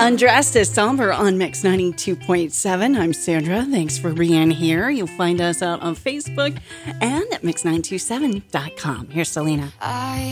Undressed is Somber on Mix 92.7. I'm Sandra. Thanks for being here. You'll find us out on Facebook and at mix927.com. Here's Selena.